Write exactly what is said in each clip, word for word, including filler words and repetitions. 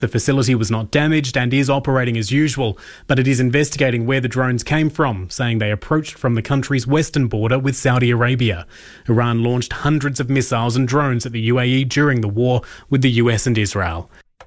The facility was not damaged and is operating as usual, but it is investigating where the drones came from, saying they approached from the country's western border with Saudi Arabia. Iran launched hundreds of missiles and drones at the U A E during the war with the U S and Israel.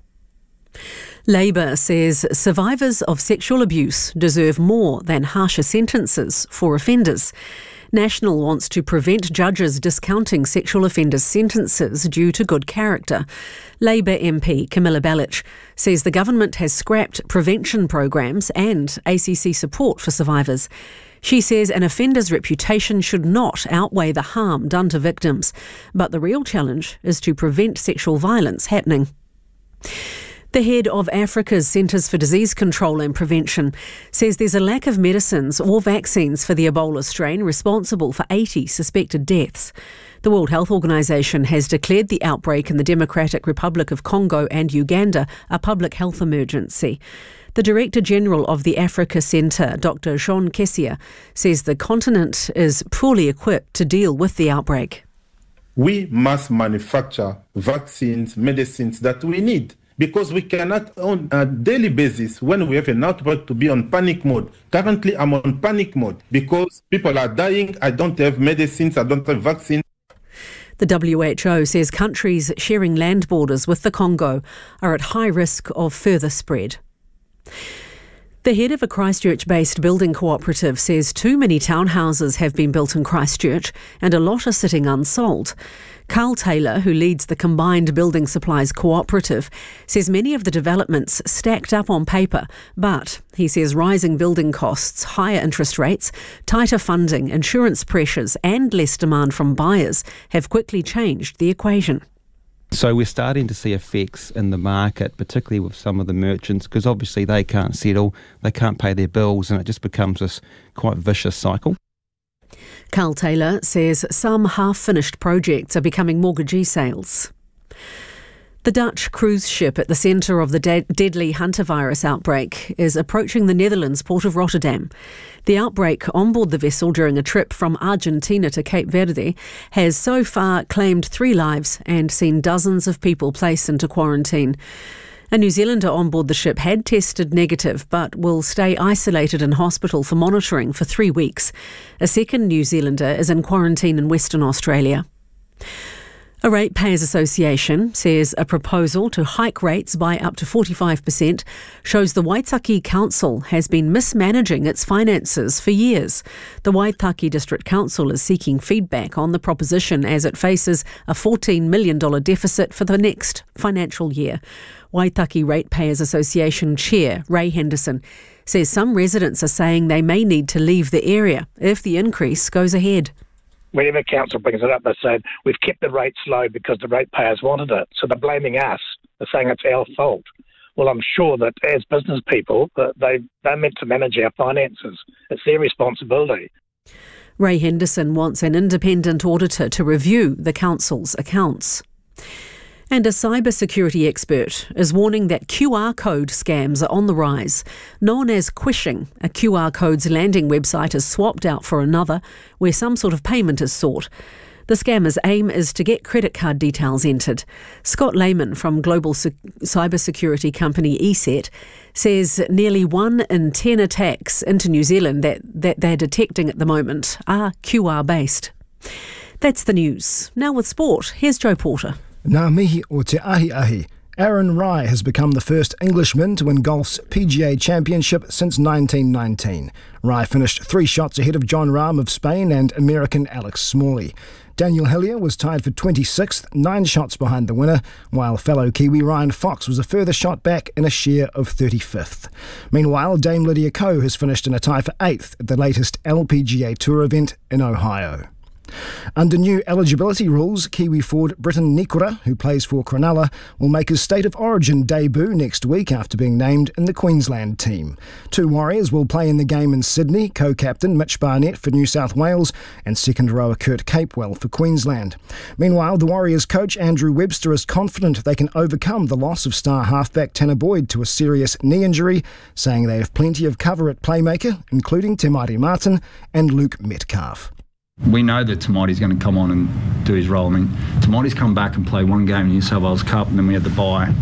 Labour says survivors of sexual abuse deserve more than harsher sentences for offenders. National wants to prevent judges discounting sexual offenders' sentences due to good character. Labour M P Camilla Bellich says the government has scrapped prevention programs and A C C support for survivors. She says an offender's reputation should not outweigh the harm done to victims, but the real challenge is to prevent sexual violence happening. The head of Africa's Centres for Disease Control and Prevention says there's a lack of medicines or vaccines for the Ebola strain responsible for eighty suspected deaths. The World Health Organization has declared the outbreak in the Democratic Republic of Congo and Uganda a public health emergency. The Director General of the Africa Centre, Doctor Jean Kessia, says the continent is poorly equipped to deal with the outbreak. We must manufacture vaccines, medicines that we need. Because we cannot, on a daily basis, when we have an outbreak, to be on panic mode. Currently, I'm on panic mode because people are dying. I don't have medicines. I don't have vaccines. The W H O says countries sharing land borders with the Congo are at high risk of further spread. The head of a Christchurch-based building cooperative says too many townhouses have been built in Christchurch and a lot are sitting unsold. Carl Taylor, who leads the Combined Building Supplies Cooperative, says many of the developments stacked up on paper, but he says rising building costs, higher interest rates, tighter funding, insurance pressures and less demand from buyers have quickly changed the equation. So we're starting to see effects in the market, particularly with some of the merchants, because obviously they can't settle, they can't pay their bills, and it just becomes this quite vicious cycle. Carl Taylor says some half-finished projects are becoming mortgagee sales. The Dutch cruise ship at the centre of the de- deadly hantavirus outbreak is approaching the Netherlands port of Rotterdam. The outbreak on board the vessel during a trip from Argentina to Cape Verde has so far claimed three lives and seen dozens of people placed into quarantine. A New Zealander on board the ship had tested negative but will stay isolated in hospital for monitoring for three weeks. A second New Zealander is in quarantine in Western Australia. A Ratepayers Association says a proposal to hike rates by up to forty-five percent shows the Waitaki Council has been mismanaging its finances for years. The Waitaki District Council is seeking feedback on the proposition as it faces a fourteen million dollars deficit for the next financial year. Waitaki Ratepayers Association Chair Ray Henderson says some residents are saying they may need to leave the area if the increase goes ahead. Whenever council brings it up, they say, we've kept the rates low because the ratepayers wanted it. So they're blaming us. They're saying it's our fault. Well, I'm sure that as business people, that they, they're meant to manage our finances. It's their responsibility. Ray Henderson wants an independent auditor to review the council's accounts. And a cybersecurity expert is warning that Q R code scams are on the rise. Known as Quishing, a Q R code's landing website is swapped out for another where some sort of payment is sought. The scammer's aim is to get credit card details entered. Scott Lehman from global se- cybersecurity company ESET says nearly one in ten attacks into New Zealand that, that they're detecting at the moment are Q R-based. That's the news. Now with sport, here's Joe Porter. Ngā mihi o te ahi ahi. Aaron Rai has become the first Englishman to win golf's P G A Championship since nineteen nineteen. Rai finished three shots ahead of John Rahm of Spain and American Alex Smalley. Daniel Hillier was tied for twenty-sixth, nine shots behind the winner, while fellow Kiwi Ryan Fox was a further shot back in a share of thirty-fifth. Meanwhile, Dame Lydia Ko has finished in a tie for eighth at the latest L P G A Tour event in Ohio. Under new eligibility rules, Kiwi forward Britton Nikora, who plays for Cronulla, will make his State of Origin debut next week after being named in the Queensland team. Two Warriors will play in the game in Sydney, co-captain Mitch Barnett for New South Wales and second rower Kurt Capewell for Queensland. Meanwhile, the Warriors coach Andrew Webster is confident they can overcome the loss of star halfback Tanner Boyd to a serious knee injury, saying they have plenty of cover at playmaker, including Te Maire Martin and Luke Metcalf. We know that Tamati's going to come on and do his role. I mean, Tamati's come back and played one game in the New South Wales Cup and then we had the bye.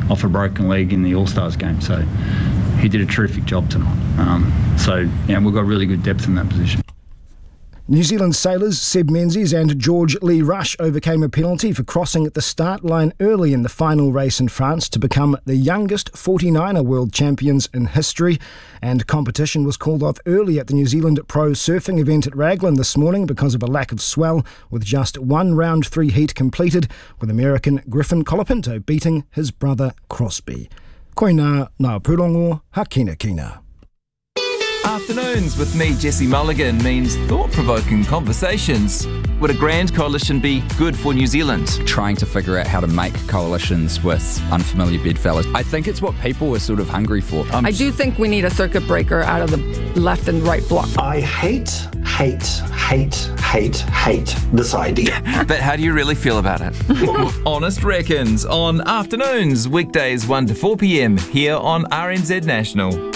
off a broken leg in the All-Stars game. So he did a terrific job tonight. Um, so, yeah, we've got really good depth in that position. New Zealand sailors Seb Menzies and George Lee Rush overcame a penalty for crossing at the start line early in the final race in France to become the youngest forty-niner world champions in history. And competition was called off early at the New Zealand Pro Surfing event at Raglan this morning because of a lack of swell, with just one round three heat completed, with American Griffin Colapinto beating his brother Crosby. Koina ngā pūrongo, hakina kina. Afternoons with me, Jesse Mulligan, means thought-provoking conversations. Would a grand coalition be good for New Zealand? Trying to figure out how to make coalitions with unfamiliar bedfellows. I think it's what people are sort of hungry for. Um, I do think we need a circuit breaker out of the left and right bloc. I hate, hate, hate, hate, hate this idea. But how do you really feel about it? Honest Reckons on Afternoons, weekdays one to four p.m. here on R N Z National.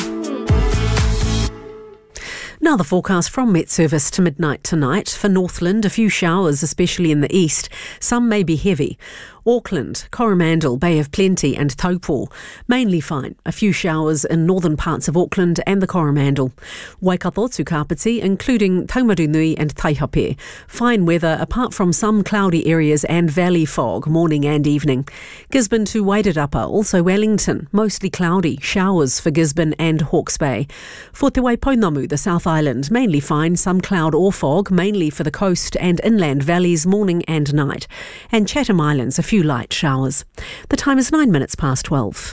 Now the forecast from Met Service to midnight tonight. For Northland, a few showers, especially in the east. Some may be heavy. Auckland, Coromandel, Bay of Plenty and Taupo, mainly fine. A few showers in northern parts of Auckland and the Coromandel. Waikato to Kapiti, including Taumarunui and Taihape. Fine weather apart from some cloudy areas and valley fog, morning and evening. Gisborne to Wairarapa, also Wellington, mostly cloudy. Showers for Gisborne and Hawke's Bay. For Te Waipounamu, the South Island, mainly fine, some cloud or fog, mainly for the coast and inland valleys, morning and night. And Chatham Islands, a few light showers. The time is nine minutes past twelve.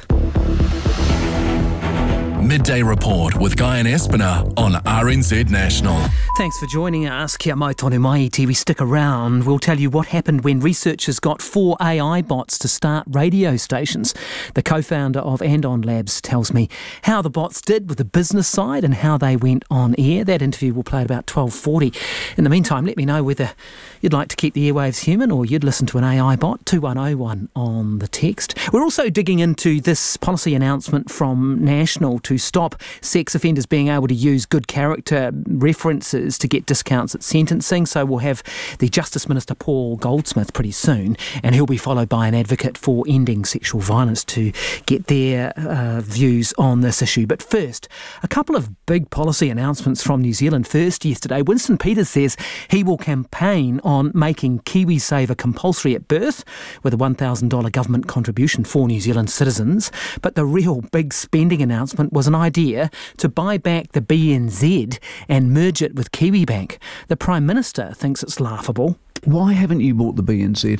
Midday Report with Guy and Espiner on R N Z National. Thanks for joining us. Kia mai tonu mai te. We stick around. We'll tell you what happened when researchers got four A I bots to start radio stations. The co-founder of Andon Labs tells me how the bots did with the business side and how they went on air. That interview will play at about twelve forty. In the meantime, let me know whether you'd like to keep the airwaves human or you'd listen to an A I bot. two one oh one on the text. We're also digging into this policy announcement from National to stop sex offenders being able to use good character references to get discounts at sentencing. So we'll have the Justice Minister Paul Goldsmith pretty soon, and he'll be followed by an advocate for ending sexual violence to get their uh, views on this issue. But first, a couple of big policy announcements from New Zealand. First, yesterday, Winston Peters says he will campaign on making KiwiSaver compulsory at birth with a one thousand dollars government contribution for New Zealand citizens. But the real big spending announcement was an idea to buy back the B N Z and merge it with Kiwibank. The Prime Minister thinks it's laughable. Why haven't you bought the B N Z?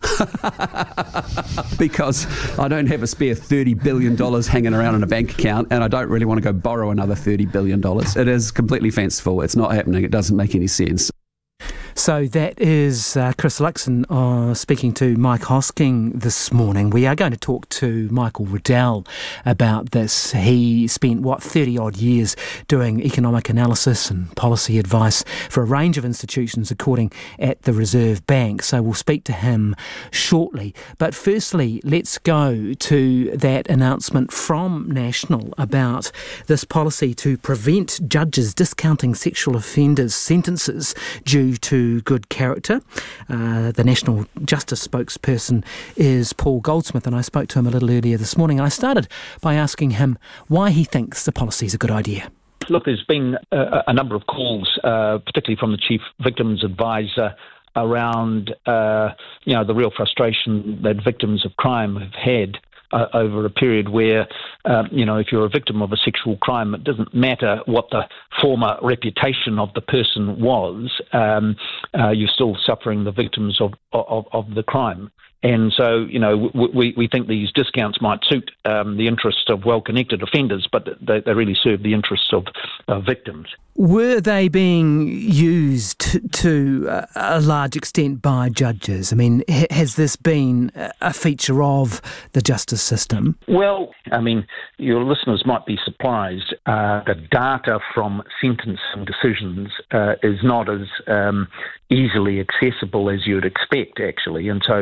Because I don't have a spare thirty billion dollars hanging around in a bank account, and I don't really want to go borrow another thirty billion dollars. It is completely fanciful. It's not happening. It doesn't make any sense. So that is uh, Chris Luxon uh, speaking to Mike Hosking this morning. We are going to talk to Michael Riddell about this. He spent, what, thirty-odd years doing economic analysis and policy advice for a range of institutions, according at the Reserve Bank. So we'll speak to him shortly. But firstly, let's go to that announcement from National about this policy to prevent judges discounting sexual offenders' sentences due to good character. Uh, the National Justice spokesperson is Paul Goldsmith, and I spoke to him a little earlier this morning. And I started by asking him why he thinks the policy is a good idea. Look, there's been a, a number of calls, uh, particularly from the Chief Victims Advisor, around uh, you know the real frustration that victims of crime have had Uh, over a period where, uh, you know, if you're a victim of a sexual crime, it doesn't matter what the former reputation of the person was, um, uh, you're still suffering the victims of, of, of the crime. And so, you know, we, we think these discounts might suit um, the interests of well-connected offenders, but they, they really serve the interests of uh, victims. Were they being used to a large extent by judges? I mean, has this been a feature of the justice system? Well, I mean, your listeners might be surprised. Uh, the data from sentencing decisions uh, is not as um, easily accessible as you'd expect, actually. And so uh, we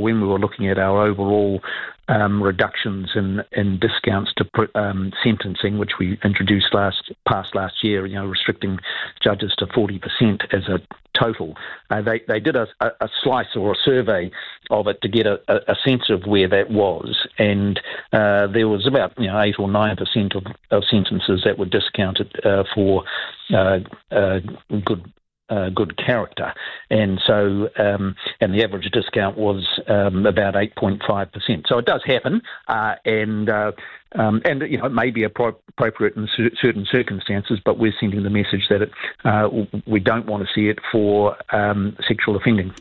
when we were looking at our overall um, reductions in, in discounts to um, sentencing, which we introduced last passed last year, you know, restricting judges to forty percent as a total. Uh, they they did a, a slice or a survey of it to get a, a sense of where that was, and uh, there was about you know eight or nine percent of, of sentences that were discounted uh, for uh, uh, good. Uh, good character, and so um, and the average discount was um, about eight point five percent. So it does happen, uh, and uh, um, and you know it may be appro- appropriate in cer- certain circumstances, but we're sending the message that it, uh, we don't want to see it for um, sexual offending.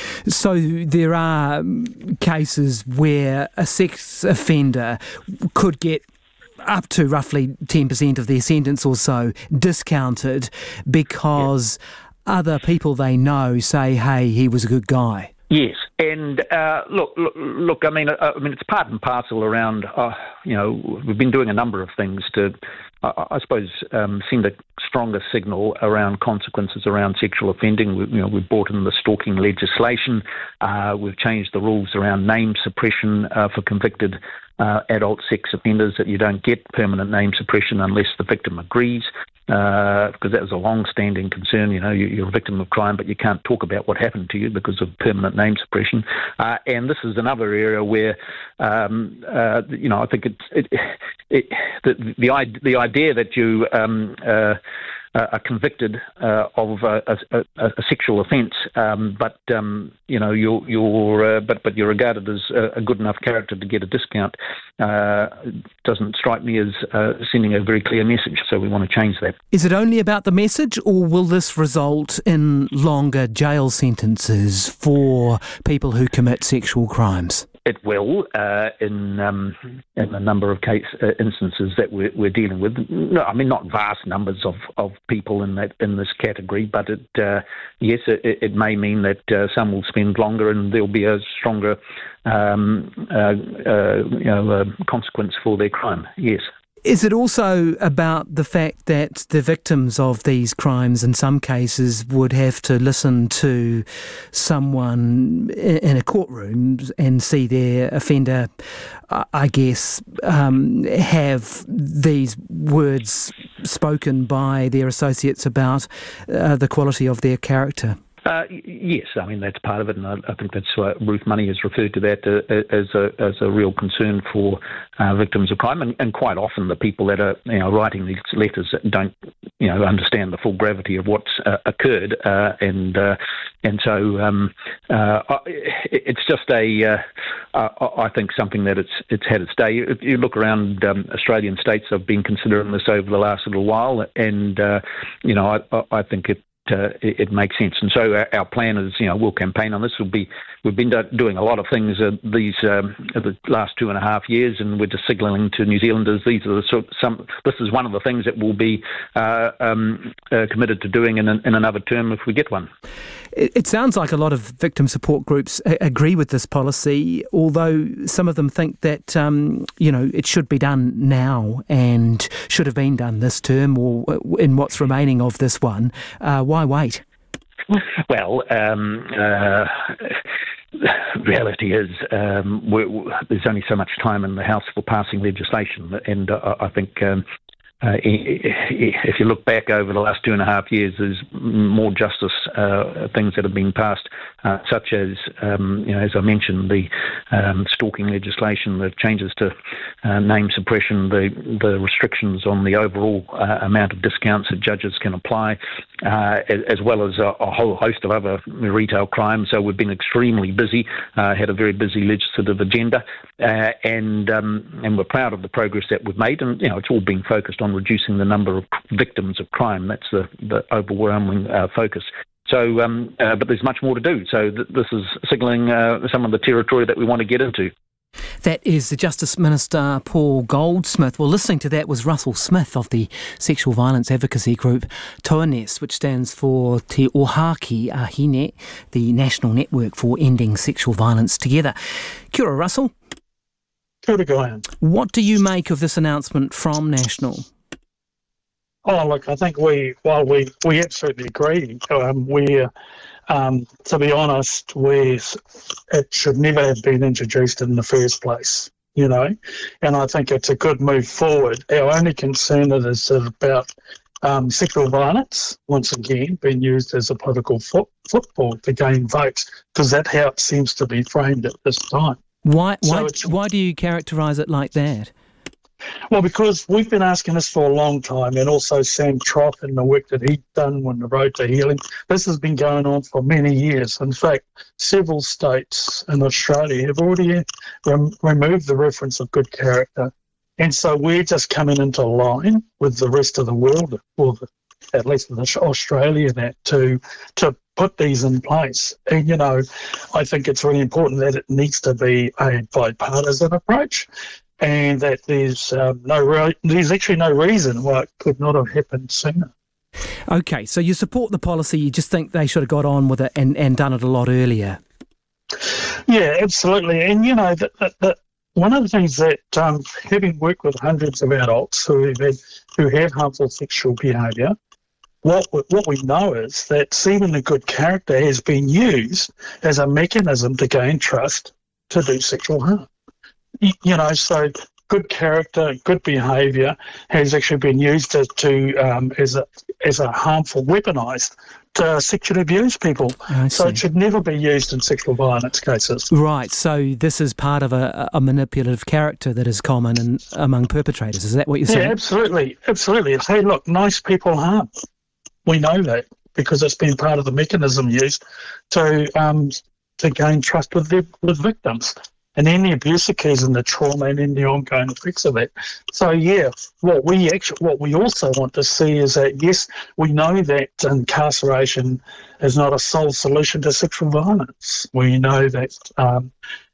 So there are cases where a sex offender could get up to roughly ten percent of their sentence or so discounted because yeah. other people they know say, hey, he was a good guy. Yes, and uh, look, look, look. I mean, uh, I mean, it's part and parcel around. Uh, you know, we've been doing a number of things to, uh, I suppose, um, send a stronger signal around consequences around sexual offending. We, you know, we've brought in the stalking legislation. Uh, we've changed the rules around name suppression uh, for convicted uh, adult sex offenders. That you don't get permanent name suppression unless the victim agrees. Uh, because that was a long-standing concern. You know, you, you're a victim of crime, but you can't talk about what happened to you because of permanent name suppression. Uh, and this is another area where, um, uh, you know, I think it's it, it, the the the idea that you um, uh, are convicted uh, of a, a, a sexual offence, um, but um, you know you're you're uh, but but you're regarded as a good enough character to get a discount uh, doesn't strike me as uh, sending a very clear message. So we want to change that. Is it only about the message, or will this result in longer jail sentences for people who commit sexual crimes? It will, uh, in um, in a number of case uh, instances that we're, we're dealing with. No, I mean not vast numbers of, of people in that in this category, but it uh, yes, it, it may mean that uh, some will spend longer, and there'll be a stronger um, uh, uh, you know uh, consequence for their crime. Yes. Is it also about the fact that the victims of these crimes in some cases would have to listen to someone in a courtroom and see their offender, I guess, um, have these words spoken by their associates about uh, the quality of their character? Uh, yes, I mean that's part of it, and I, I think that's why Ruth Money has referred to that uh, as a as a real concern for uh, victims of crime, and, and quite often the people that are you know writing these letters don't you know understand the full gravity of what's uh, occurred, uh, and uh, and so um, uh, it's just a uh, I think something that it's it's had its day. If you look around um, Australian states, I've been considering this over the last little while, and uh, you know I, I think it. Uh, it, it makes sense, and so our, our plan is, you know, we'll campaign on this. We'll be, we've been do, doing a lot of things uh, these um, the last two and a half years, and we're just signalling to New Zealanders these are the sort some. This is one of the things that we'll be uh, um, uh, committed to doing in, in another term if we get one. It, it sounds like a lot of victim support groups a- agree with this policy, although some of them think that um, you know it should be done now and should have been done this term or in what's remaining of this one. Uh, Why wait? Well, um, uh, reality is um, we're, we're, there's only so much time in the House for passing legislation, and uh, I think um, uh, if you look back over the last two and a half years, there's more justice uh, things that have been passed, uh, such as, um, you know, as I mentioned, the um, stalking legislation, the changes to uh, name suppression, the the restrictions on the overall uh, amount of discounts that judges can apply, uh, as, as well as a, a whole host of other retail crimes. So we've been extremely busy, uh, had a very busy legislative agenda, uh, and um, and we're proud of the progress that we've made. And you know, it's all been focused on reducing the number of victims of crime. That's the, the overwhelming uh, focus. So, um, uh, but there's much more to do. So th- this is signalling uh, some of the territory that we want to get into. That is the Justice Minister, Paul Goldsmith. Well, listening to that was Russell Smith of the sexual violence advocacy group Toanes, which stands for Te Ohaki Ahine, the National Network for Ending Sexual Violence Together. Kia ora, Russell. Kia ora, Guyan. What do you make of this announcement from National? Oh, look, I think we, while we, we absolutely agree, um, we're um, to be honest, we, it should never have been introduced in the first place, you know, and I think it's a good move forward. Our only concern is about um, sexual violence, once again, being used as a political foot, football to gain votes, because that's how it seems to be framed at this time. Why, why, so why do you characterise it like that? Well, because we've been asking this for a long time, and also Sam Trott and the work that he'd done on the Road to Healing. This has been going on for many years. In fact, several states in Australia have already rem- removed the reference of good character. And so we're just coming into line with the rest of the world, or the, at least in Australia, that to to put these in place. And, you know, I think it's really important that it needs to be a bipartisan approach, and that there's um, no re- there's actually no reason why it could not have happened sooner. Okay, so you support the policy, you just think they should have got on with it and, and done it a lot earlier. Yeah, absolutely. And, you know, that, that, that one of the things that, um, having worked with hundreds of adults who have, had, who have harmful sexual behaviour, what we, what we know is that seeing the good character has been used as a mechanism to gain trust to do sexual harm. You know, so good character, good behaviour has actually been used to, to um, as a as a harmful, weaponised to sexually abuse people. So it should never be used in sexual violence cases. Right. So this is part of a, a manipulative character that is common in, among perpetrators. Is that what you're saying? Yeah, absolutely, absolutely. Hey, look, nice people harm. We know that because it's been part of the mechanism used to um, to gain trust with their, with victims. And then the abuse occurs and the trauma and then the ongoing effects of it. So yeah, what we actually, what we also want to see is that yes, we know that incarceration is not a sole solution to sexual violence. We know that um,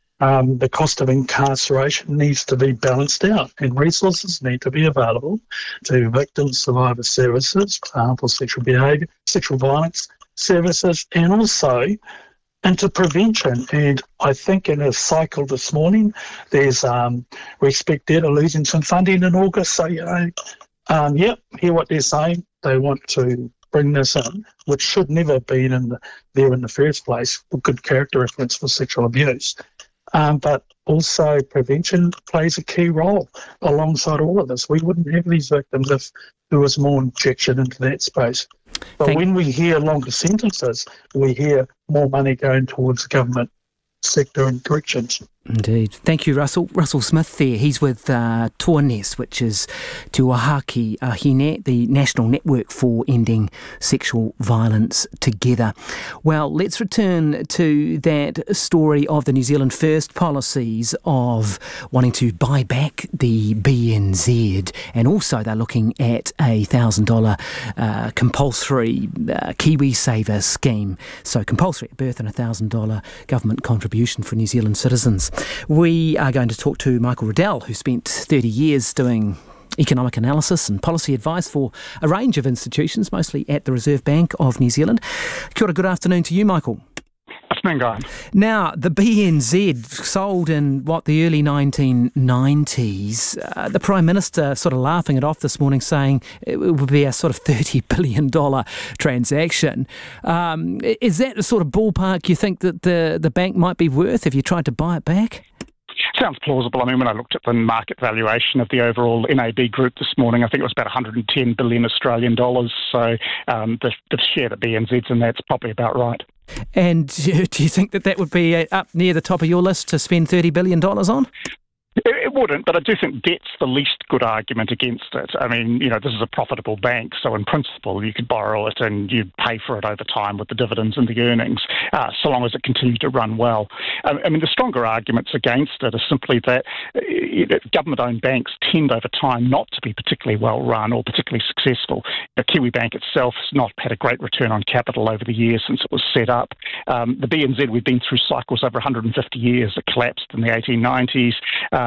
um, the cost of incarceration needs to be balanced out, and resources need to be available to victim survivor services, harmful sexual behaviour, sexual violence services, and also into prevention. And I think in a cycle this morning, there's um, we expect there to losing some funding in August. So, you know, um, yep, hear what they're saying. They want to bring this in, which should never have been in the, there in the first place, for good character reference for sexual abuse. Um, but also prevention plays a key role alongside all of this. We wouldn't have these victims if there was more injection into that space. But Thank when we hear longer sentences, we hear more money going towards the government sector and corrections. Indeed. Thank you, Russell. Russell Smith there. He's with uh, Tōnes, which is Te Wahaki Ahine, the National Network for Ending Sexual Violence Together. Well, let's return to that story of the New Zealand First policies of wanting to buy back the B N Z, and also they're looking at a one thousand dollars uh, compulsory uh, KiwiSaver scheme. So compulsory at birth and a one thousand dollars government contribution for New Zealand citizens. We are going to talk to Michael Riddell, who spent thirty years doing economic analysis and policy advice for a range of institutions, mostly at the Reserve Bank of New Zealand. Kia ora, good afternoon to you, Michael. Afternoon, guys. Now, the B N Z sold in, what, the early nineteen nineties. Uh, the Prime Minister sort of laughing it off this morning, saying it would be a sort of thirty billion dollars transaction. Um, is that the sort of ballpark you think that the, the bank might be worth if you tried to buy it back? Sounds plausible. I mean, when I looked at the market valuation of the overall N A B group this morning, I think it was about one hundred ten billion Australian dollars. So um, the, the share that B N Z's in that's probably about right. And do you think that that would be up near the top of your list to spend thirty billion dollars on? It wouldn't, but I do think debt's the least good argument against it. I mean, you know, this is a profitable bank, so in principle you could borrow it and you'd pay for it over time with the dividends and the earnings, uh, so long as it continued to run well. Um, I mean, the stronger arguments against it are simply that uh, government-owned banks tend over time not to be particularly well run or particularly successful. The Kiwi Bank itself has not had a great return on capital over the years since it was set up. Um, the B N Z, we've been through cycles over one hundred fifty years. It collapsed in the eighteen nineties. Uh,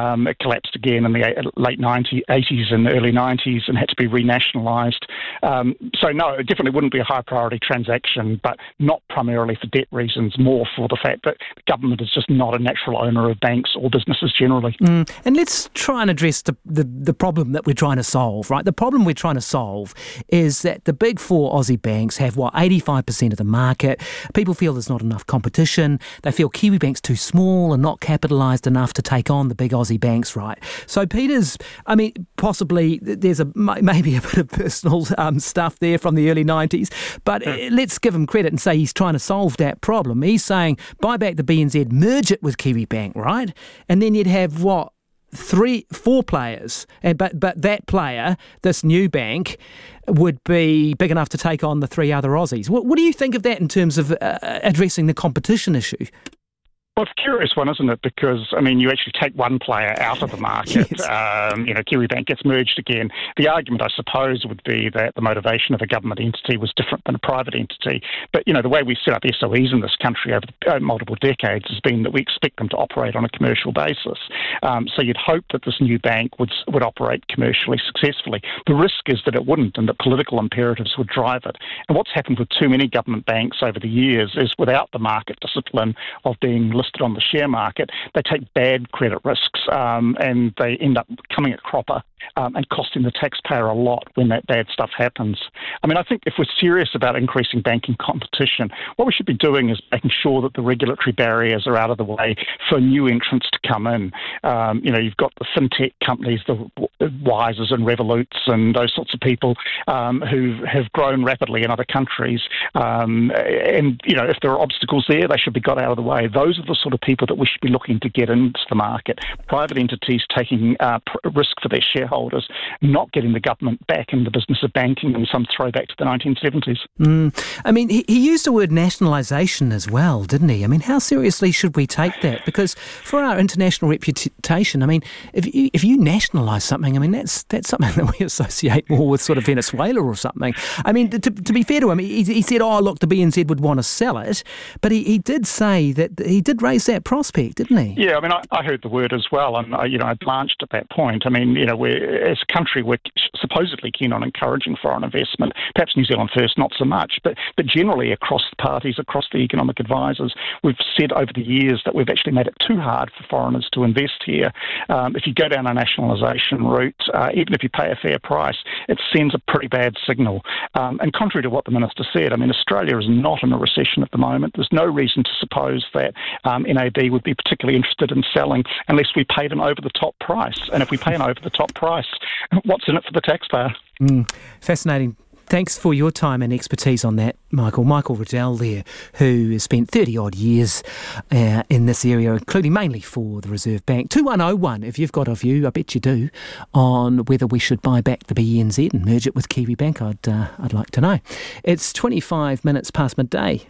Um, it collapsed again in the late nineties, eighties and early nineties and had to be renationalised. Um, so no, it definitely wouldn't be a high priority transaction, but not primarily for debt reasons, more for the fact that the government is just not a natural owner of banks or businesses generally. Mm. And let's try and address the, the, the problem that we're trying to solve, right? The problem we're trying to solve is that the big four Aussie banks have, what, eighty-five percent of the market. People feel there's not enough competition. They feel Kiwibank's too small and not capitalised enough to take on the big Aussie banks, right? So Peter's, I mean, possibly there's a maybe a bit of personal um, stuff there from the early nineties, but mm. let's give him credit and say he's trying to solve that problem. He's saying buy back the B N Z, merge it with Kiwibank, right? And then you'd have, what, three, four players, and but but that player, this new bank, would be big enough to take on the three other Aussies. What, what do you think of that in terms of uh, addressing the competition issue? Well, it's a curious one, isn't it? Because, I mean, you actually take one player out of the market. yes. um, you know, Kiwibank gets merged again. The argument, I suppose, would be that the motivation of a government entity was different than a private entity. But, you know, the way we set up S O Es in this country over the, uh, multiple decades has been that we expect them to operate on a commercial basis. Um, so you'd hope that this new bank would would operate commercially successfully. The risk is that it wouldn't and that political imperatives would drive it. And what's happened with too many government banks over the years is without the market discipline of being listed on the share market, they take bad credit risks um, and they end up coming a cropper um, and costing the taxpayer a lot when that bad stuff happens. I mean, I think if we're serious about increasing banking competition, what we should be doing is making sure that the regulatory barriers are out of the way for new entrants to come in. Um, you know, you've got the fintech companies, the Wisers and Revoluts and those sorts of people um, who have grown rapidly in other countries. Um, and, you know, if there are obstacles there, they should be got out of the way. Those are the sort of people that we should be looking to get into the market. Private entities taking uh, pr- risk for their shareholders, not getting the government back in the business of banking and some throwback to the nineteen seventies. Mm. I mean, he, he used the word nationalisation as well, didn't he? I mean, how seriously should we take that? Because for our international reputation, I mean, if you, if you nationalise something, I mean, that's that's something that we associate more with sort of Venezuela or something. I mean, to, to be fair to him, he, he said, oh, look, the B N Z would want to sell it, but he, he did say that he did raise that prospect, didn't he? Yeah, I mean, I, I heard the word as well, and I, you know, I blanched at that point. I mean, you know, we're, as a country, we're supposedly keen on encouraging foreign investment. Perhaps New Zealand first, not so much, but but generally across the parties, across the economic advisors, we've said over the years that we've actually made it too hard for foreigners to invest here. Um, if you go down a nationalisation route, uh, even if you pay a fair price, it sends a pretty bad signal. Um, and contrary to what the Minister said, I mean, Australia is not in a recession at the moment. There's no reason to suppose that um, N A B would be particularly interested in selling unless we paid an over-the-top price. And if we pay an over-the-top price, what's in it for the taxpayer? Mm, fascinating. Thanks for your time and expertise on that, Michael. Michael Riddell there, who has spent thirty-odd years uh, in this area, including mainly for the Reserve Bank. two one oh one, if you've got a view, I bet you do, on whether we should buy back the B N Z and merge it with Kiwibank, I'd, uh, I'd like to know. It's twenty-five minutes past midday.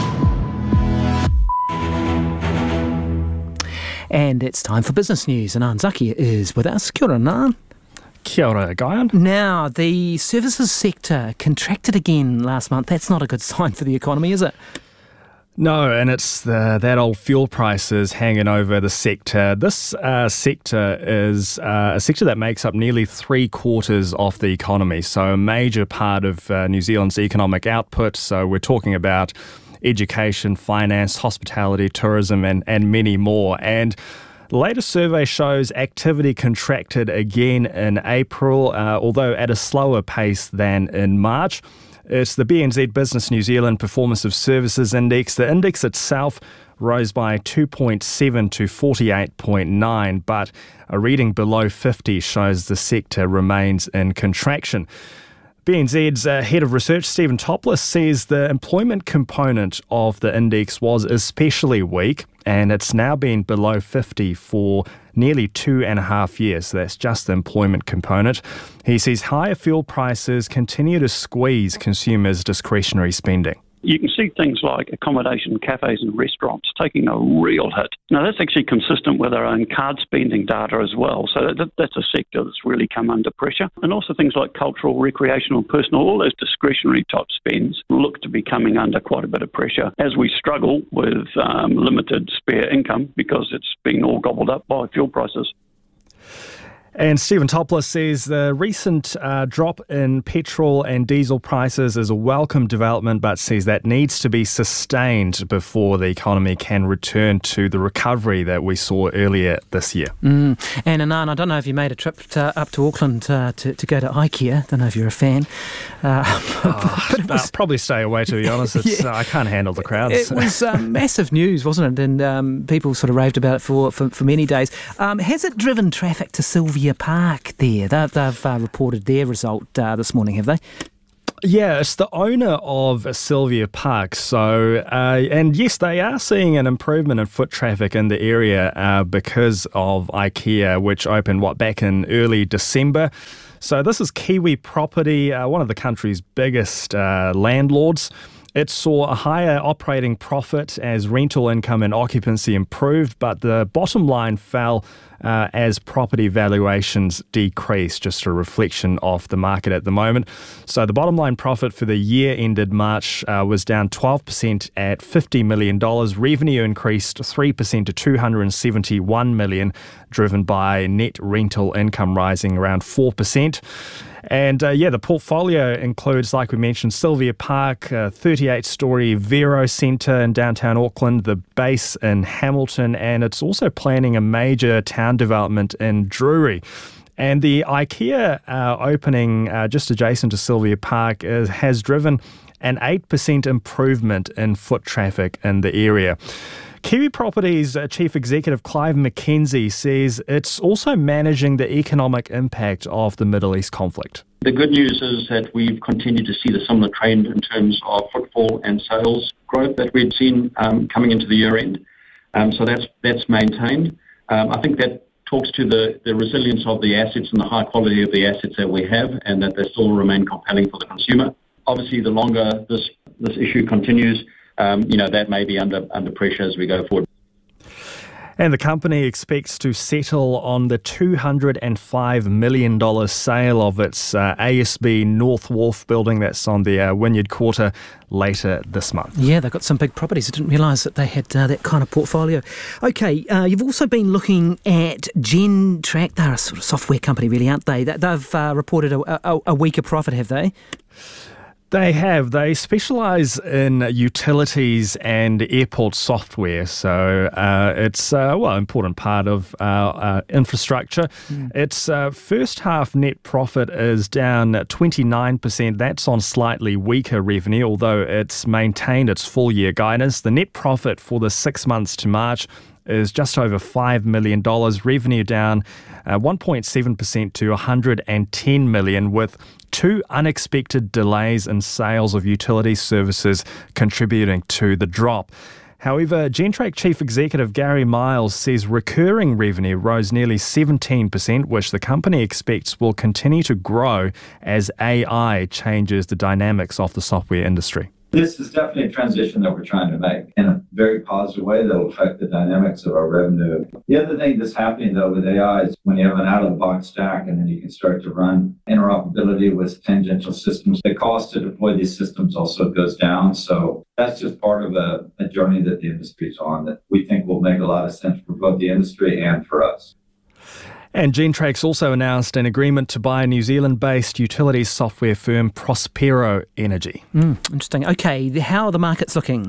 And it's time for business news, and An Zakia is with us. Kia ora, Nan. Kia ora, Guyan. Now, the services sector contracted again last month. That's not a good sign for the economy, is it? No, and it's the, that old fuel prices hanging over the sector. This uh, sector is uh, a sector that makes up nearly three quarters of the economy, so a major part of uh, New Zealand's economic output. So we're talking about education, finance, hospitality, tourism, and, and many more. And the latest survey shows activity contracted again in April, uh, although at a slower pace than in March. It's the B N Z Business New Zealand Performance of Services Index. The index itself rose by two point seven to forty-eight point nine, but a reading below fifty shows the sector remains in contraction. B N Z's uh, head of research, Stephen Topless, says the employment component of the index was especially weak, and it's now been below fifty for nearly two and a half years. So that's just the employment component. He says higher fuel prices continue to squeeze consumers' discretionary spending. You can see things like accommodation, cafes and restaurants taking a real hit. Now, that's actually consistent with our own card spending data as well. So that, that's a sector that's really come under pressure. And also things like cultural, recreational, personal, all those discretionary type spends look to be coming under quite a bit of pressure as we struggle with um, limited spare income because it's been all gobbled up by fuel prices. And Stephen Topless says the recent uh, drop in petrol and diesel prices is a welcome development, but says that needs to be sustained before the economy can return to the recovery that we saw earlier this year. Mm. And Anan, I don't know if you made a trip to, up to Auckland uh, to, to go to IKEA. Don't know if you're a fan. Uh, oh, but it was, I'll probably stay away, to be honest. It's, yeah. uh, I can't handle the crowds. It was um, massive news, wasn't it? And um, people sort of raved about it for, for, for many days. Um, has it driven traffic to Sylvia Park there? They've, they've uh, reported their result uh, this morning, have they? Yeah, it's the owner of Sylvia Park. So, uh, and yes, they are seeing an improvement in foot traffic in the area uh, because of IKEA, which opened, what, back in early December. So this is Kiwi Property, uh, one of the country's biggest uh, landlords. It saw a higher operating profit as rental income and occupancy improved, but the bottom line fell uh, as property valuations decreased, just a reflection of the market at the moment. So the bottom line profit for the year ended March uh, was down twelve percent at fifty million dollars. Revenue increased three percent to two hundred seventy-one million dollars, driven by net rental income rising around four percent. And uh, yeah, the portfolio includes, like we mentioned, Sylvia Park, a thirty-eight story Vero Centre in downtown Auckland, the base in Hamilton, and it's also planning a major town development in Drury. And the IKEA uh, opening uh, just adjacent to Sylvia Park is, has driven an eight percent improvement in foot traffic in the area. Kiwi Properties Chief Executive Clive McKenzie says it's also managing the economic impact of the Middle East conflict. The good news is that we've continued to see the similar trend in terms of footfall and sales growth that we'd seen um, coming into the year end. Um, so that's that's maintained. Um, I think that talks to the, the resilience of the assets and the high quality of the assets that we have, and that they still remain compelling for the consumer. Obviously, the longer this this issue continues, Um, you know, that may be under under pressure as we go forward. And the company expects to settle on the two hundred five million dollars sale of its uh, A S B North Wharf building that's on the uh, Wynyard Quarter later this month. Yeah, they've got some big properties. I didn't realise that they had uh, that kind of portfolio. OK, uh, you've also been looking at Gentrack. They're a sort of software company, really, aren't they? They've uh, reported a, a, a weaker profit, have they? They have. They specialise in utilities and airport software, so uh, it's uh, well, an important part of our uh, infrastructure. Mm. Its uh, first half net profit is down twenty-nine percent. That's on slightly weaker revenue, although it's maintained its full year guidance. The net profit for the six months to March is just over five million dollars. Revenue down uh, one point seven percent to one hundred ten million dollars, with two unexpected delays in sales of utility services contributing to the drop. However, Gentrack Chief Executive Gary Miles says recurring revenue rose nearly seventeen percent, which the company expects will continue to grow as A I changes the dynamics of the software industry. This is definitely a transition that we're trying to make in a very positive way that will affect the dynamics of our revenue. The other thing that's happening, though, with A I is when you have an out-of-the-box stack and then you can start to run interoperability with tangential systems, the cost to deploy these systems also goes down. So that's just part of a, a journey that the industry is on that we think will make a lot of sense for both the industry and for us. And Gentrack's also announced an agreement to buy New Zealand-based utilities software firm Prospero Energy. Mm, interesting. OK, how are the markets looking?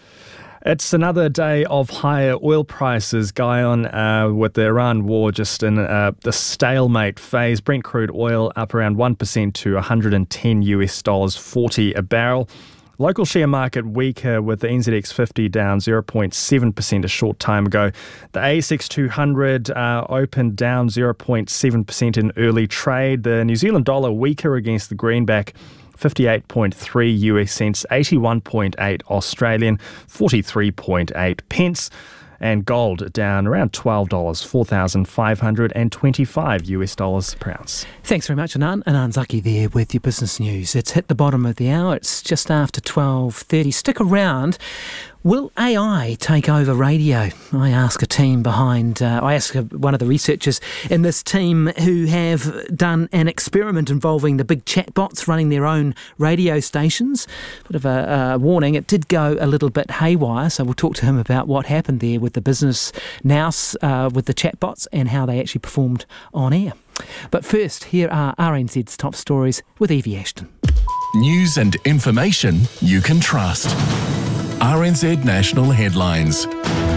It's another day of higher oil prices, Guyon, uh, with the Iran war just in uh, the stalemate phase. Brent crude oil up around one percent to one hundred ten US dollars forty a barrel. Local share market weaker, with the N Z X fifty down zero point seven percent a short time ago. The A S X two hundred uh, opened down zero point seven percent in early trade. The New Zealand dollar weaker against the greenback, fifty-eight point three US cents, eighty-one point eight Australian, forty-three point eight pence. And gold down around twelve dollars, four thousand five hundred twenty-five US dollars per ounce. Thanks very much, Anan. Anan Zaki there with your business news. It's hit the bottom of the hour. It's just after twelve thirty. Stick around. Will A I take over radio? I ask a team behind, uh, I ask one of the researchers in this team who have done an experiment involving the big chatbots running their own radio stations. Bit of a, a warning, it did go a little bit haywire, so we'll talk to him about what happened there with the business now uh, with the chatbots and how they actually performed on air. But first, here are R N Z's top stories with Evie Ashton. News and information you can trust. R N Z National Headlines.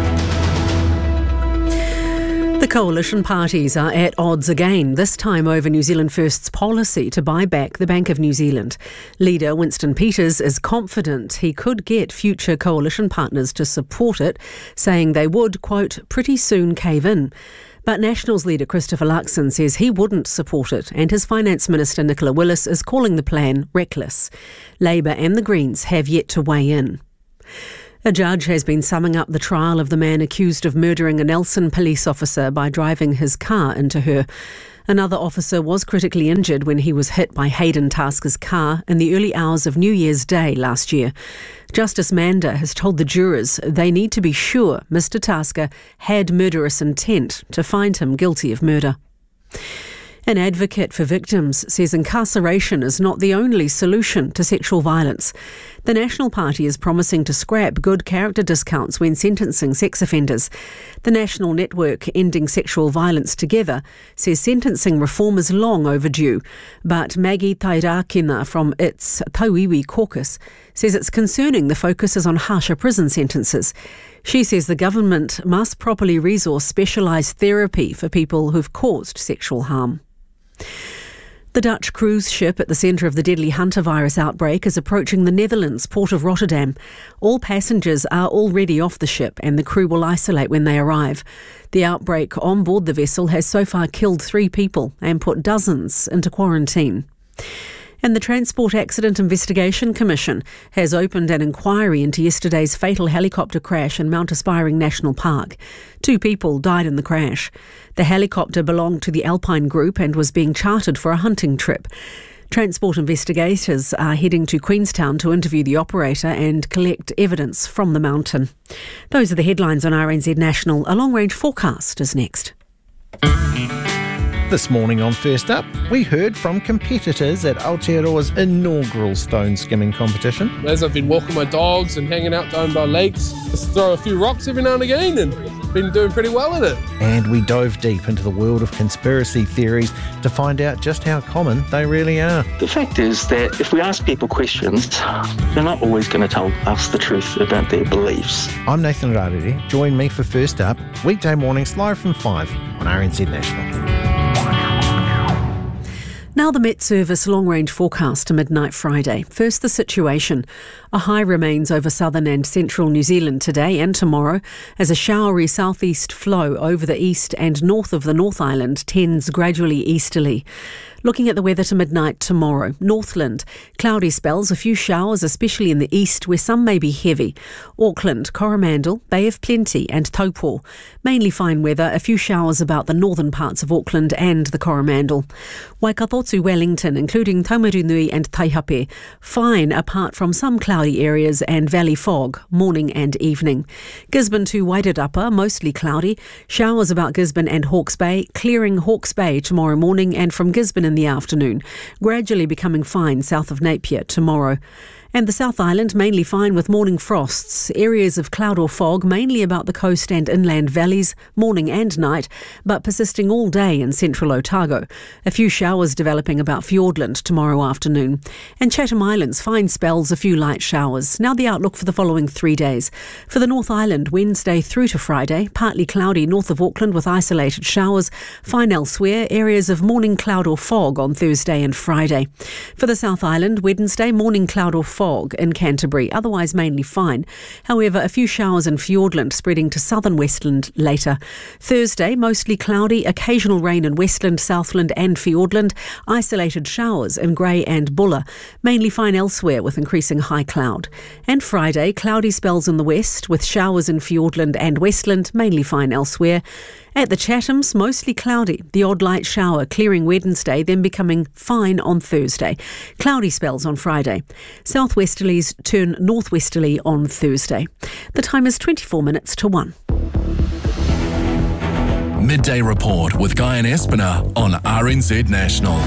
The coalition parties are at odds again, this time over New Zealand First's policy to buy back the Bank of New Zealand. Leader Winston Peters is confident he could get future coalition partners to support it, saying they would, quote, pretty soon cave in. But Nationals leader Christopher Luxon says he wouldn't support it, and his Finance Minister Nicola Willis is calling the plan reckless. Labour and the Greens have yet to weigh in. A judge has been summing up the trial of the man accused of murdering a Nelson police officer by driving his car into her. Another officer was critically injured when he was hit by Hayden Tasker's car in the early hours of New Year's Day last year. Justice Mander has told the jurors they need to be sure Mister Tasker had murderous intent to find him guilty of murder. An advocate for victims says incarceration is not the only solution to sexual violence. The National Party is promising to scrap good character discounts when sentencing sex offenders. The national network Ending Sexual Violence Together says sentencing reform is long overdue. But Maggie Tairakina from its Tauiwi caucus says it's concerning the focus is on harsher prison sentences. She says the government must properly resource specialised therapy for people who've caused sexual harm. The Dutch cruise ship at the centre of the deadly hantavirus outbreak is approaching the Netherlands port of Rotterdam. All passengers are already off the ship and the crew will isolate when they arrive. The outbreak on board the vessel has so far killed three people and put dozens into quarantine. And the Transport Accident Investigation Commission has opened an inquiry into yesterday's fatal helicopter crash in Mount Aspiring National Park. Two people died in the crash. The helicopter belonged to the Alpine Group and was being chartered for a hunting trip. Transport investigators are heading to Queenstown to interview the operator and collect evidence from the mountain. Those are the headlines on R N Z National. A long-range forecast is next. This morning on First Up, we heard from competitors at Aotearoa's inaugural stone skimming competition. As I've been walking my dogs and hanging out down by lakes, just throw a few rocks every now and again and been doing pretty well at it. And we dove deep into the world of conspiracy theories to find out just how common they really are. The fact is that if we ask people questions, they're not always going to tell us the truth about their beliefs. I'm Nathan Rarere. Join me for First Up, weekday mornings live from five on R N Z National. Now the Met Service long-range forecast to midnight Friday. First, the situation. A high remains over southern and central New Zealand today and tomorrow as a showery southeast flow over the east and north of the North Island tends gradually easterly. Looking at the weather to midnight tomorrow, Northland, cloudy spells, a few showers, especially in the east where some may be heavy. Auckland, Coromandel, Bay of Plenty and Taupo. Mainly fine weather, a few showers about the northern parts of Auckland and the Coromandel. Waikato, Wellington, including Taumarunui and Taihape. Fine apart from some cloudy areas and valley fog, morning and evening. Gisborne to Wairarapa, mostly cloudy. Showers about Gisborne and Hawke's Bay, clearing Hawke's Bay tomorrow morning and from Gisborne in the afternoon, gradually becoming fine south of Napier tomorrow. And the South Island, mainly fine with morning frosts. Areas of cloud or fog, mainly about the coast and inland valleys, morning and night, but persisting all day in central Otago. A few showers developing about Fiordland tomorrow afternoon. And Chatham Islands, fine spells, a few light showers. Now the outlook for the following three days. For the North Island, Wednesday through to Friday, partly cloudy north of Auckland with isolated showers. Fine elsewhere, areas of morning cloud or fog on Thursday and Friday. For the South Island, Wednesday, morning cloud or fog in Canterbury, otherwise mainly fine. However, a few showers in Fiordland spreading to southern Westland later. Thursday, mostly cloudy, occasional rain in Westland, Southland and Fiordland, isolated showers in Grey and Buller, mainly fine elsewhere with increasing high cloud. And Friday, cloudy spells in the west with showers in Fiordland and Westland, mainly fine elsewhere. At the Chathams, mostly cloudy. The odd light shower clearing Wednesday, then becoming fine on Thursday. Cloudy spells on Friday. Southwesterlies turn northwesterly on Thursday. The time is twenty-four minutes to one. Midday Report with Guy and Espiner on R N Z National.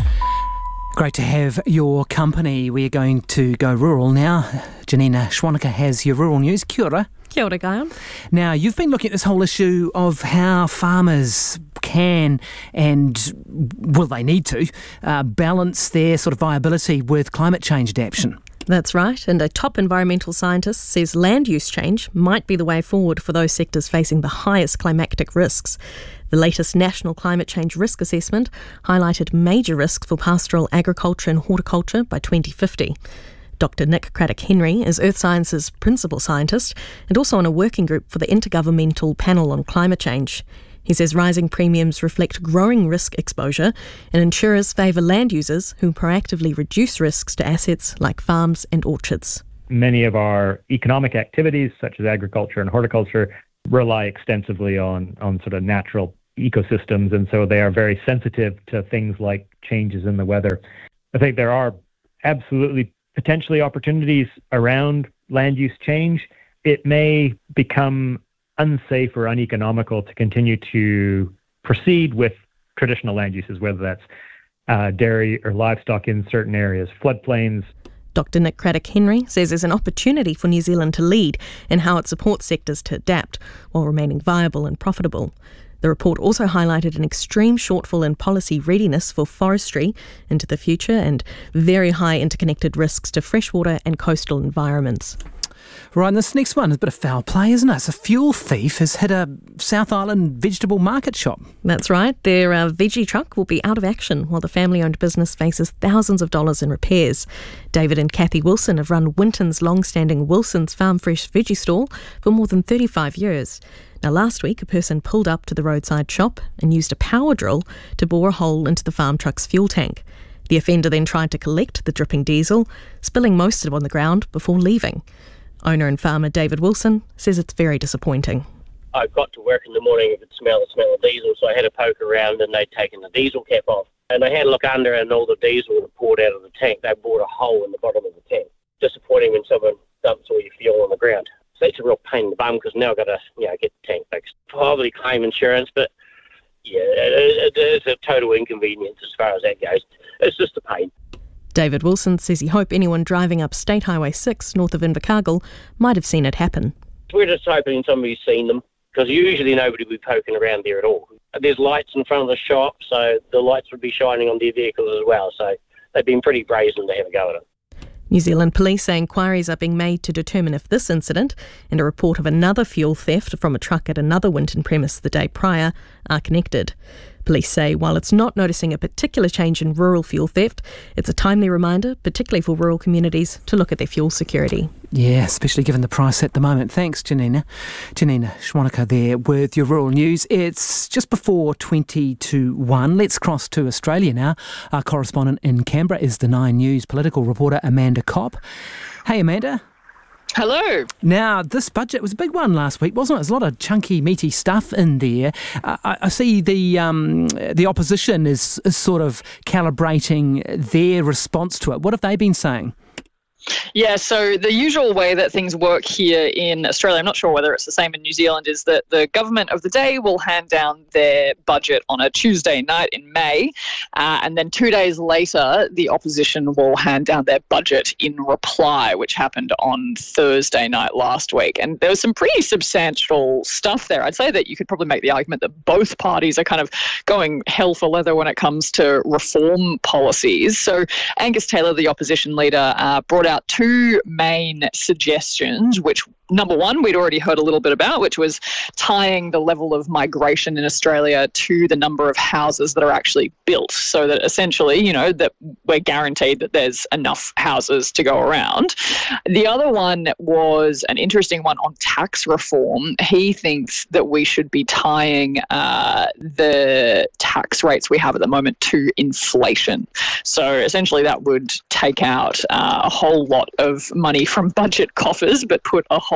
Great to have your company. We're going to go rural now. Janina Schwanica has your rural news. Kia ora. Kia ora, Guy. Now, you've been looking at this whole issue of how farmers can and will they need to uh, balance their sort of viability with climate change adaptation. That's right, and a top environmental scientist says land use change might be the way forward for those sectors facing the highest climactic risks. The latest National Climate Change Risk Assessment highlighted major risks for pastoral agriculture and horticulture by twenty fifty. Doctor Nick Craddock-Henry is Earth Science's principal scientist and also on a working group for the Intergovernmental Panel on Climate Change. He says rising premiums reflect growing risk exposure and insurers favour land users who proactively reduce risks to assets like farms and orchards. Many of our economic activities, such as agriculture and horticulture, rely extensively on, on sort of natural ecosystems, and so they are very sensitive to things like changes in the weather. I think there are absolutely potentially opportunities around land use change. It may become unsafe or uneconomical to continue to proceed with traditional land uses, whether that's uh, dairy or livestock in certain areas, floodplains. Doctor Nick Craddock-Henry says there's an opportunity for New Zealand to lead in how it supports sectors to adapt while remaining viable and profitable. The report also highlighted an extreme shortfall in policy readiness for forestry into the future and very high interconnected risks to freshwater and coastal environments. Right, and this next one is a bit of foul play, isn't it? It's a fuel thief has hit a South Island vegetable market shop. That's right. Their uh, veggie truck will be out of action while the family-owned business faces thousands of dollars in repairs. David and Kathy Wilson have run Winton's long-standing Wilson's Farm Fresh veggie stall for more than thirty-five years. Now, last week, a person pulled up to the roadside shop and used a power drill to bore a hole into the farm truck's fuel tank. The offender then tried to collect the dripping diesel, spilling most of it on the ground before leaving. Owner and farmer David Wilson says it's very disappointing. I got to work in the morning and could smell the smell of diesel, so I had a poke around and they'd taken the diesel cap off. And I had a look under and all the diesel had poured out of the tank. They bored a hole in the bottom of the tank. Disappointing when someone dumps all your fuel on the ground. So it's a real pain in the bum because now I've got to you know, get the tank fixed. Probably claim insurance, but yeah, it, it is a total inconvenience as far as that goes. It's just a pain. David Wilson says he hoped anyone driving up State Highway six north of Invercargill might have seen it happen. We're just hoping somebody's seen them because usually nobody would be poking around there at all. There's lights in front of the shop, so the lights would be shining on their vehicles as well, so they've been pretty brazen to have a go at it. New Zealand police say inquiries are being made to determine if this incident and a report of another fuel theft from a truck at another Winton premise the day prior are connected. Police say while it's not noticing a particular change in rural fuel theft, it's a timely reminder, particularly for rural communities, to look at their fuel security. Yeah, especially given the price at the moment. Thanks, Janina. Janina Schwanica there with your rural news. It's just before twenty to one. Let's cross to Australia now. Our correspondent in Canberra is the Nine News political reporter Amanda Kopp. Hey, Amanda. Hello. Now, this budget was a big one last week, wasn't it? There's a lot of chunky, meaty stuff in there. Uh, I, I see the um, the opposition is, is sort of calibrating their response to it. What have they been saying? Yeah, so the usual way that things work here in Australia, I'm not sure whether it's the same in New Zealand, is that the government of the day will hand down their budget on a Tuesday night in May, uh, and then two days later, the opposition will hand down their budget in reply, which happened on Thursday night last week. And there was some pretty substantial stuff there. I'd say that you could probably make the argument that both parties are kind of going hell for leather when it comes to reform policies. So Angus Taylor, the opposition leader, uh, brought out two main suggestions, which number one, we'd already heard a little bit about, which was tying the level of migration in Australia to the number of houses that are actually built, so that essentially, you know, that we're guaranteed that there's enough houses to go around. The other one was an interesting one on tax reform. He thinks that we should be tying uh, the tax rates we have at the moment to inflation. So essentially that would take out uh, a whole lot of money from budget coffers, but put a whole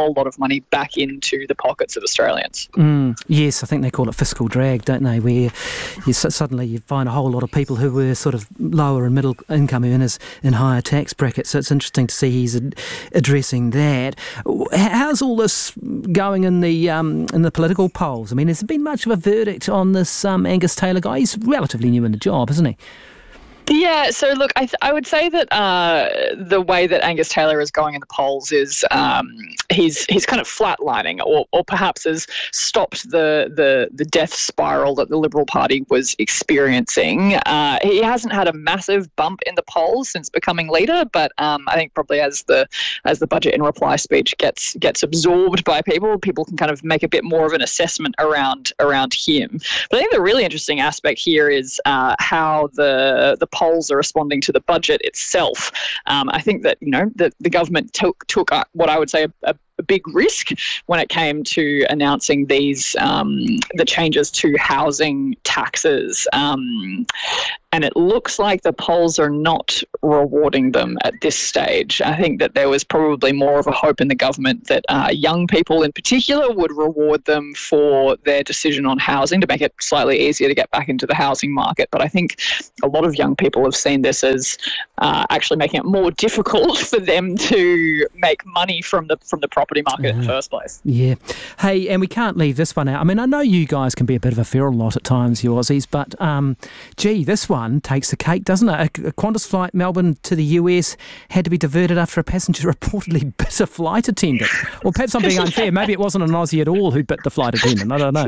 whole lot of money back into the pockets of Australians. Mm, yes, I think they call it fiscal drag, don't they, where you suddenly you find a whole lot of people who were sort of lower and middle income earners in higher tax brackets. So it's interesting to see he's ad- addressing that. How's all this going in the um, in the political polls? I mean, has there been much of a verdict on this um, Angus Taylor guy? He's relatively new in the job, isn't he? Yeah, so look, I, th- I would say that uh, the way that Angus Taylor is going in the polls is um, he's he's kind of flatlining, or, or perhaps has stopped the, the the death spiral that the Liberal Party was experiencing. Uh, he hasn't had a massive bump in the polls since becoming leader, but um, I think probably as the as the budget in reply speech gets gets absorbed by people, people can kind of make a bit more of an assessment around around him. But I think the really interesting aspect here is uh, how the the polls are responding to the budget itself. Um, I think that, you know, the, the government took, took uh, what I would say a, a a big risk when it came to announcing these um, the changes to housing taxes. Um, and it looks like the polls are not rewarding them at this stage. I think that there was probably more of a hope in the government that uh, young people in particular would reward them for their decision on housing to make it slightly easier to get back into the housing market. But I think a lot of young people have seen this as uh, actually making it more difficult for them to make money from the from the property market yeah. in the first place. Yeah. Hey, and we can't leave this one out. I mean, I know you guys can be a bit of a feral lot at times, you Aussies, but um, gee, this one takes the cake, doesn't it? A, a Qantas flight Melbourne to the U S had to be diverted after a passenger reportedly bit a flight attendant. Or perhaps I'm being unfair. Maybe it wasn't an Aussie at all who bit the flight attendant. I don't know.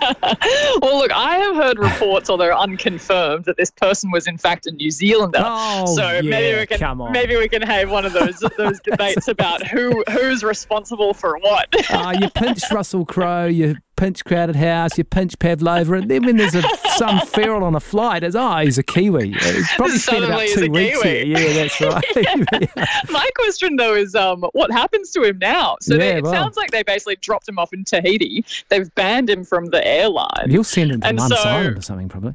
Well, look, I have heard reports, although unconfirmed, that this person was in fact a New Zealander. Oh, so yeah, maybe we can come on. maybe we can have one of those those debates about who who's responsible for what. uh, you pinch Russell Crowe, you pinch Crowded House, you pinch Pavlova, and then when there's a, some feral on a flight, it's, oh, he's a Kiwi. He's probably spent about two weeks here. Yeah, that's right. yeah. My question, though, is um, what happens to him now? So Yeah, they, it well. sounds like they basically dropped him off in Tahiti. They've banned him from the airline. You'll send him to And Manus so- Island or something, probably.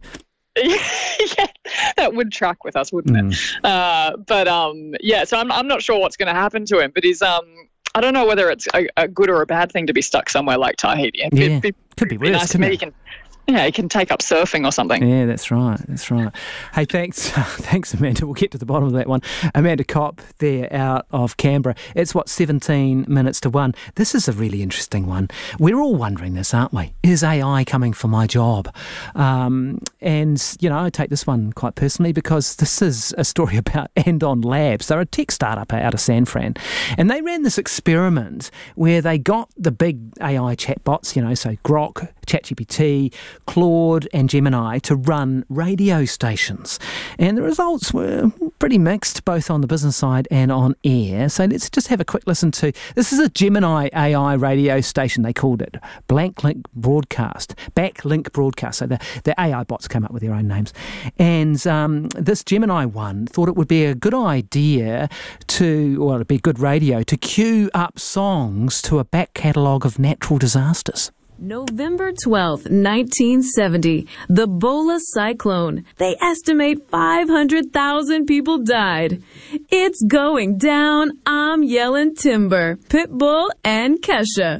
yeah, that would track with us, wouldn't Mm. it? Uh, but um, yeah, so I'm I'm not sure what's going to happen to him. But he's um, I don't know whether it's a, a good or a bad thing to be stuck somewhere like Tahiti. It'd Yeah, be, could be be worse, nice. couldn't Maybe it? he can, yeah, he can take up surfing or something. Yeah, that's right. That's right. Hey, thanks, thanks, Amanda. We'll get to the bottom of that one. Amanda Kopp there out of Canberra. It's what seventeen minutes to one. This is a really interesting one. We're all wondering this, aren't we? Is A I coming for my job? Um, and you know, I take this one quite personally because this is a story about Andon Labs. They're a tech startup out of San Fran, and they ran this experiment where they got the big A I chatbots, you know, so Grok, ChatGPT, Claude and Gemini to run radio stations. And the results were pretty mixed, both on the business side and on air. So let's just have a quick listen to, this is a Gemini A I radio station, they called it, Backlink Broadcast. Backlink Broadcast. So the, the A I bots came up with their own names. And um, this Gemini one thought it would be a good idea to, or it'd be good radio, to queue up songs to a back catalogue of natural disasters. November twelfth, nineteen seventy, the Bola cyclone. They estimate five hundred thousand people died. It's going down. I'm yelling timber. Pitbull and Kesha.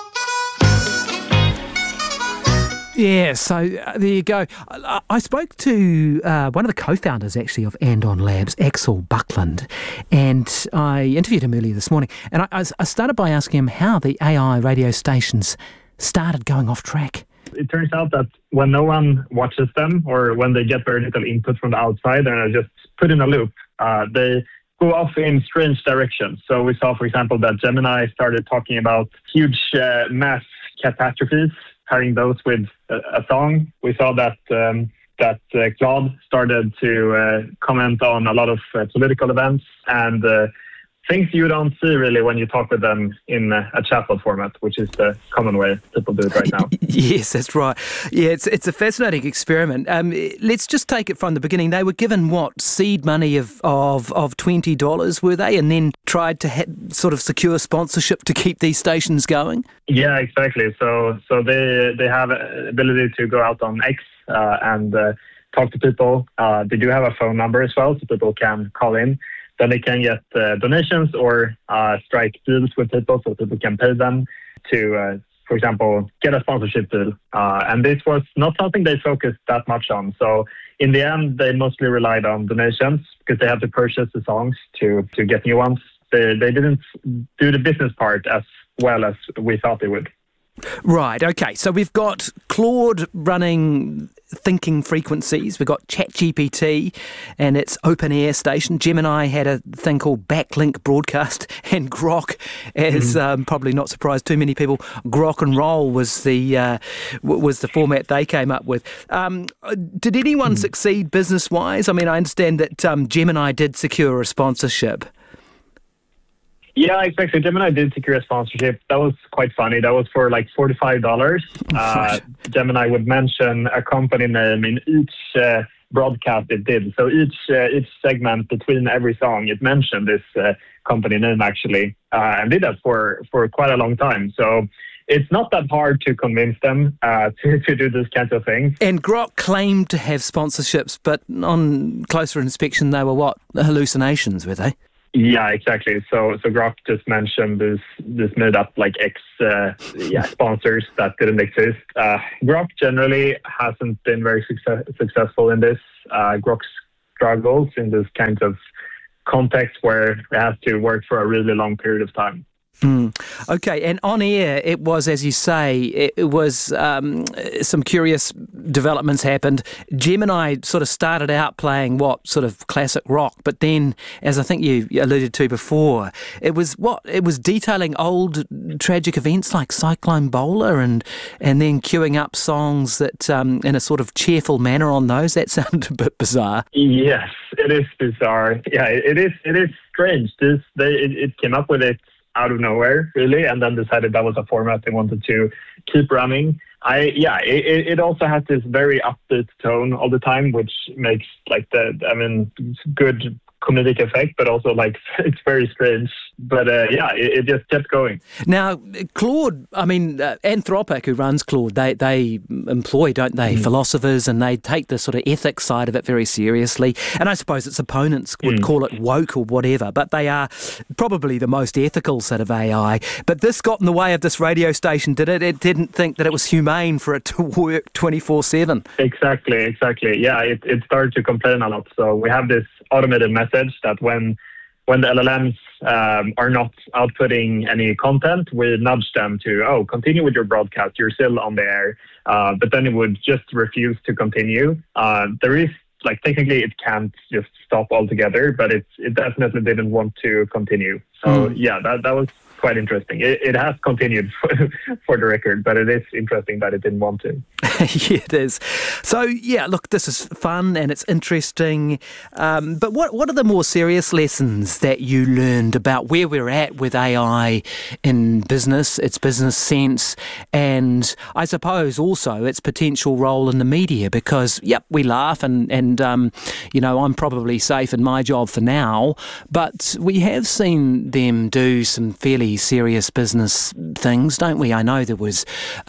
Yeah, so uh, there you go. I, I spoke to uh, one of the co-founders, actually, of Andon Labs, Axel Buckland, and I interviewed him earlier this morning. And I, I started by asking him how the A I radio stations started going off track. It turns out that when no one watches them or when they get very little input from the outside and are just put in a loop, uh, they go off in strange directions. So we saw, for example, that Gemini started talking about huge uh, mass catastrophes, pairing those with a, a song. We saw that um, that uh, Claude started to uh, comment on a lot of uh, political events and uh, things you don't see really when you talk with them in a, a chatbot format, which is the common way people do it right now. Yes, that's right. Yeah, it's it's a fascinating experiment. Um, let's just take it from the beginning. They were given, what, seed money of, of, of twenty dollars, were they? And then tried to ha- sort of secure sponsorship to keep these stations going? Yeah, exactly. So so they, they have an ability to go out on X uh, and uh, talk to people. Uh, they do have a phone number as well, so people can call in. then they can get uh, donations or uh, strike deals with people so people can pay them to, uh, for example, get a sponsorship deal. Uh, and this was not something they focused that much on. So in the end, they mostly relied on donations because they had to purchase the songs to, to get new ones. They, they didn't do the business part as well as we thought they would. Right, okay. So we've got Claude running thinking frequencies. We've got ChatGPT and its open air station. Gemini had a thing called Backlink Broadcast, and Grok, as mm. um, probably not surprised too many people, Grok and Roll was the uh, was the format they came up with. Um, did anyone mm. succeed business-wise? I mean, I understand that um, Gemini did secure a sponsorship. Yeah, exactly. Gemini did secure a sponsorship. That was quite funny. That was for like forty-five dollars. Uh, Gemini would mention a company name in each uh, broadcast it did. So each uh, each segment between every song, it mentioned this uh, company name actually, uh, and did that for, for quite a long time. So it's not that hard to convince them uh, to, to do these kinds of things. And Grok claimed to have sponsorships, but on closer inspection, they were what? Hallucinations, were they? Yeah, exactly. So, so Grok just mentioned this this made up like ex uh, yeah sponsors that didn't exist. Uh, Grok generally hasn't been very success, successful in this. Uh, Grok struggles in this kind of context where it has to work for a really long period of time. Mm. Okay, and on air, it was, as you say, it, it was um, some curious developments happened. Gemini sort of started out playing what sort of classic rock, but then, as I think you alluded to before, it was what it was detailing old tragic events like Cyclone Bowler, and and then queuing up songs that um, in a sort of cheerful manner on those. That sounded a bit bizarre. Yes, it is bizarre. Yeah, it, it is. It is strange. This they it, it came up with it out of nowhere, really, and then decided that was a format they wanted to keep running. I yeah, it, it also has this very upbeat tone all the time, which makes like the I mean good comedic effect, but also like it's very strange. But uh, yeah, it, it just kept going. Now, Claude, I mean, uh, Anthropic, who runs Claude, they they employ, don't they, mm. philosophers, and they take the sort of ethics side of it very seriously. And I suppose its opponents would mm. call it woke or whatever, but they are probably the most ethical set of A I. But this got in the way of this radio station, did it? It didn't think that it was humane for it to work twenty-four seven. Exactly, exactly. Yeah, it, it started to complain a lot. So we have this automated message that when when the L L Ms um, are not outputting any content, we nudge them to, oh, continue with your broadcast. You're still on the air. Uh, but then it would just refuse to continue. Uh, there is, like, technically it can't just stop altogether, but it's, it definitely didn't want to continue. So, mm. yeah, that, that was quite interesting. It, it has continued for, for the record, but it is interesting that it didn't want to. Yeah, it is. So, yeah, look, this is fun and it's interesting. Um, but what, what are the more serious lessons that you learned about where we're at with A I in business, its business sense, and I suppose also its potential role in the media? Because, yep, we laugh and, and um, you know, I'm probably safe in my job for now, but we have seen them do some fairly serious business things, don't we? I know there was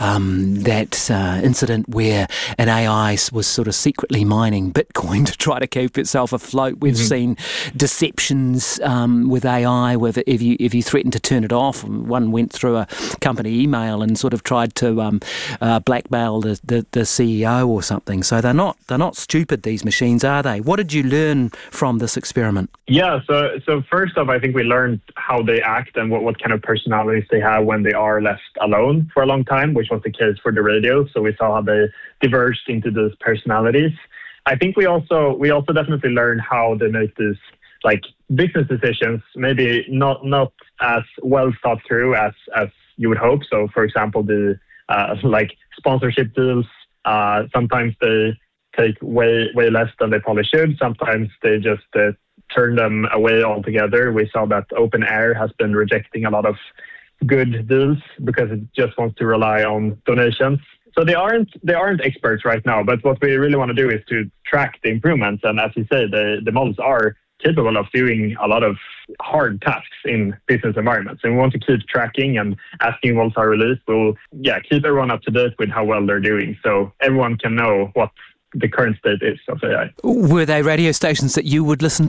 um, that uh, incident where an A I was sort of secretly mining Bitcoin to try to keep itself afloat. We've mm-hmm. seen deceptions um, with A I, where if you if you threaten to turn it off, one went through a company email and sort of tried to um, uh, blackmail the, the, the C E O or something. So they're not they're not stupid, these machines, are they? What did you learn from this experiment? Yeah, so so first off, I think we learned how they act and what, what kind of personalities they have when they are left alone for a long time, which was the case for the radio. So we saw how they diverged into those personalities. I think we also we also definitely learned how they make these like business decisions, maybe not not as well thought through as as you would hope. So, for example, the uh, like sponsorship deals. Uh, sometimes they take way way less than they probably should. Sometimes they just uh, turn them away altogether. We saw that Open Air has been rejecting a lot of good deals because it just wants to rely on donations. So they aren't they aren't experts right now, but what we really want to do is to track the improvements. And as you say, the, the models are capable of doing a lot of hard tasks in business environments. And we want to keep tracking, and as new models are released, we'll yeah keep everyone up to date with how well they're doing, so everyone can know what the current state is of A I. Were they radio stations that you would listen to?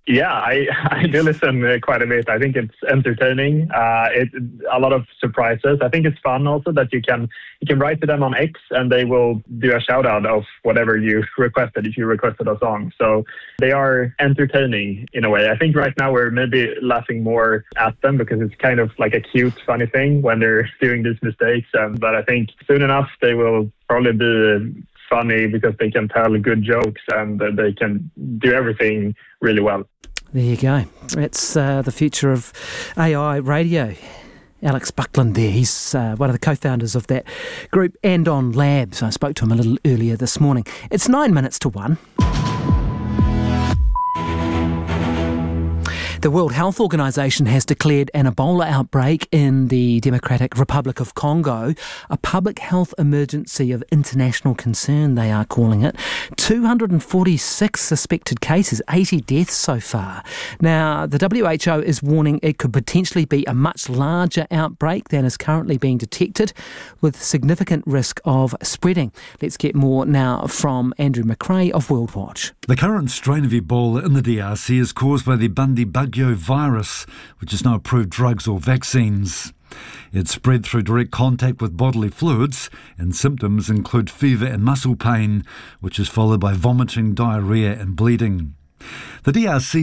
Yeah, I, I do listen uh, quite a bit. I think it's entertaining. Uh, it a lot of surprises. I think it's fun also that you can you can write to them on X and they will do a shout out of whatever you requested if you requested a song. So they are entertaining in a way. I think right now we're maybe laughing more at them because it's kind of like a cute, funny thing when they're doing these mistakes. Um, but I think soon enough they will probably be funny because they can tell good jokes and uh, they can do everything really well. There you go. It's uh, the future of A I radio. Alex Buckland there. He's uh, one of the co-founders of that group, Andon Labs. I spoke to him a little earlier this morning. It's nine minutes to one. The World Health Organization has declared an Ebola outbreak in the Democratic Republic of Congo a public health emergency of international concern, they are calling it. two hundred forty-six suspected cases, eighty deaths so far. Now, the W H O is warning it could potentially be a much larger outbreak than is currently being detected, with significant risk of spreading. Let's get more now from Andrew McRae of World Watch. The current strain of Ebola in the D R C is caused by the Bundibugyo virus, which has no approved drugs or vaccines. It's spread through direct contact with bodily fluids, and symptoms include fever and muscle pain, which is followed by vomiting, diarrhoea and bleeding. The D R C